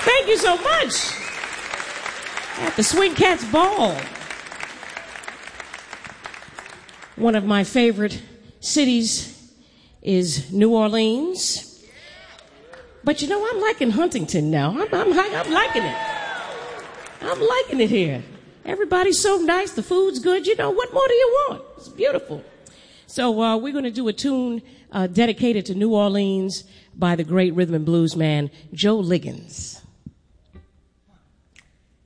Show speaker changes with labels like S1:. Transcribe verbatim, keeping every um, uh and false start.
S1: Thank you so much. At the Swing Cats Ball. One of my favorite cities is New Orleans. But you know, I'm liking Huntington now. I'm, I'm, I'm liking it. I'm liking it here. Everybody's so nice. The food's good. You know, what more do you want? It's beautiful. So uh, we're going to do a tune uh, dedicated to New Orleans by the great rhythm and blues man, Joe Liggins.